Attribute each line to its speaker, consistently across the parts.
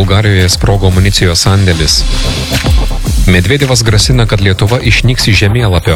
Speaker 1: Bulgarijoje sprogo amunicijos sandėlis. Medvedevas grasina, kad Lietuva išnyks iš žemėlapio.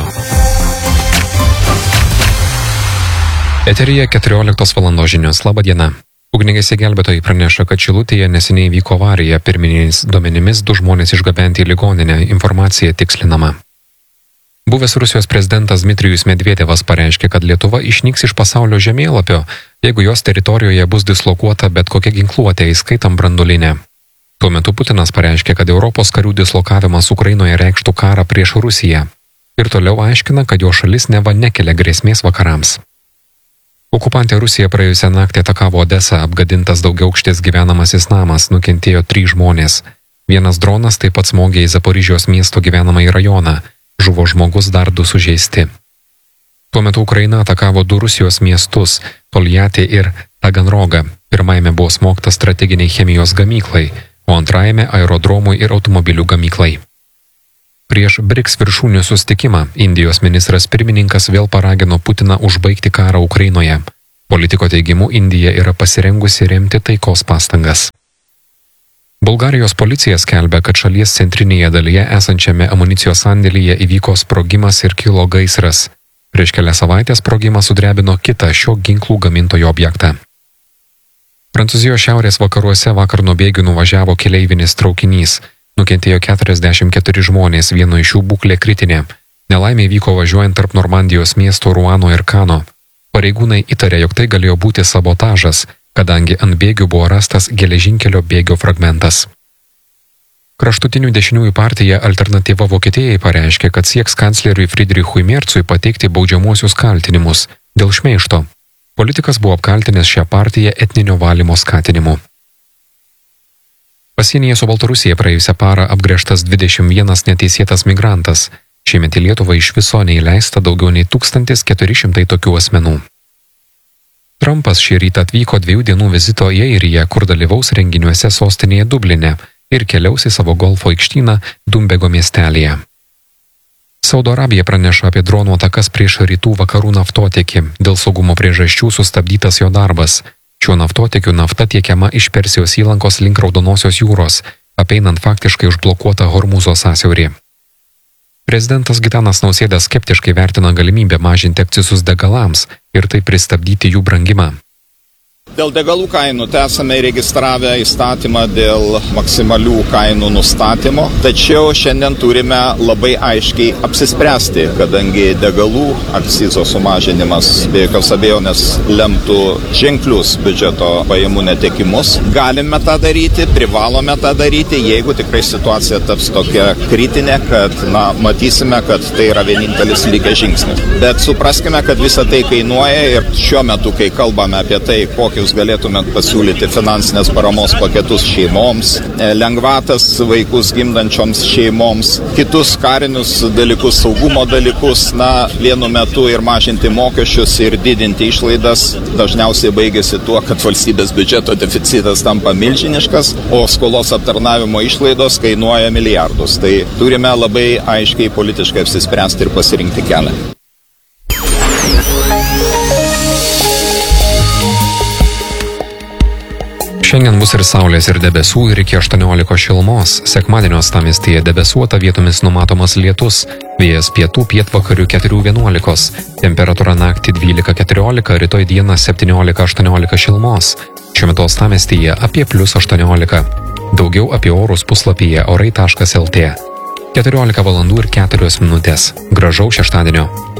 Speaker 1: Eteryje 14 val. Žinios. Labą dieną. Ugniagesiai gelbėtojai praneša, kad Šilutėje neseniai vyko avarija. Pirminiais duomenimis 2 žmonės išgabenti į ligoninę. Informacija tikslinama. Buvęs Rusijos prezidentas Dmitrijus Medvedevas pareiškė, kad Lietuva išnyks iš pasaulio žemėlapio, jeigu jos teritorijoje bus dislokuota bet kokia ginkluotė, įskaitant branduolinę. Tuo metu Putinas pareiškė, kad Europos karių dislokavimas Ukrainoje reikštų karą prieš Rusiją. Ir toliau aiškina, kad jo šalis neva nekelia grėsmės vakarams. Okupantė Rusija praėjusią naktį atakavo Odesą, apgadintas daugiaaukštis gyvenamasis namas, nukentėjo 3 žmonės. Vienas dronas taip pat smogė į Zaporižijos miesto gyvenamąjį rajoną. Žuvo žmogus, dar 2 sužeisti. Tuo metu Ukraina atakavo 2 Rusijos miestus – Toljatį ir Taganrogą. Pirmajame buvo smogta strateginiai chemijos gamyklai, o antrajame – aerodromui ir automobilių gamyklai. Prieš BRICS viršūnių susitikimą Indijos ministras pirmininkas vėl paragino Putiną užbaigti karą Ukrainoje. Politiko teigimu, Indija yra pasirengusi remti taikos pastangas. Bulgarijos policija skelbia, kad šalies centrinėje dalyje esančiame amunicijos sandėlyje įvyko sprogimas ir kilo gaisras. Prieš kelias savaitės sprogimas sudrebino kitą šio ginklų gamintojo objektą. Prancūzijos šiaurės vakaruose vakar nuo bėgių nuvažiavo keleivinis traukinys. Nukentėjo 44 žmonės, vieno iš jų būklė kritinė. Nelaimė įvyko važiuojant tarp Normandijos miestų Ruano ir Kano. Pareigūnai įtarė, jog tai galėjo būti sabotažas, kadangi ant bėgių buvo rastas geležinkelio bėgio fragmentas. Kraštutinių dešiniųjų partija Alternatyva Vokietijai pareiškė, kad sieks kancleriui Friedrichui Merzui pateikti baudžiamuosius kaltinimus dėl šmeižto. Politikas buvo apkaltinęs šią partiją etninio valymo skatinimu. Pasienyje su Baltarusija praėjusią parą apgręžtas 21 neteisėtas migrantas. Šiemet į Lietuvą iš viso neįleista daugiau nei 1400 tokių asmenų. Trumpas šį rytą atvyko 2 dienų vizito į Airiją, kur dalyvaus renginiuose sostinėje Dubline ir keliaus į savo golfo aikštyną Dumbego miestelyje. Saudo Arabija praneša apie dronų atakas prieš rytų vakarų naftotiekį. Dėl saugumo priežasčių sustabdytas jo darbas. Šiuo naftotiekiu nafta tiekiama iš Persijos įlankos link Raudonosios jūros, apeinant faktiškai užblokuotą Hormūzo sąsiaurį. Prezidentas Gitanas Nausėda skeptiškai vertina galimybę mažinti akcizus degalams ir taip pristabdyti jų brangimą.
Speaker 2: Dėl degalų kainų esame įregistravę įstatymą dėl maksimalių kainų nustatymo, tačiau šiandien turime labai aiškiai apsispręsti, kadangi degalų akcizo sumažinimas be jokios abejonės lemtų ženklius biudžeto pajamų netekimus. Galime tą daryti, privalome tą daryti, jeigu tikrai situacija taps tokia kritinė, kad matysime, kad tai yra vienintelis likęs žingsnis. Bet supraskime, kad visa tai kainuoja ir šiuo metu, kai kalbame apie tai, kokius galėtumėt pasiūlyti finansinės paramos paketus šeimoms, lengvatas vaikus gimdančioms šeimoms, kitus karinius dalykus, saugumo dalykus, vienu metu ir mažinti mokesčius ir didinti išlaidas, dažniausiai baigėsi tuo, kad valstybės biudžeto deficitas tampa milžiniškas, o skolos aptarnavimo išlaidos kainuoja milijardus. Tai turime labai aiškiai politiškai apsispręsti ir pasirinkti kelią.
Speaker 1: Šiandien bus ir saulės, ir debesų, ir iki 18 šilumos. Sekmadienio uostamiestyje debesuota, vietomis numatomas lietus. Vėjas pietų pietvakarių 4–11. Temperatūra naktį 12–14, rytoj dieną 17–18 šilumos. Šiuo metu uostamiestyje apie +18. Daugiau apie orus puslapyje orai.lt. 14 val. ir 4 minutės. Gražaus šeštadienio.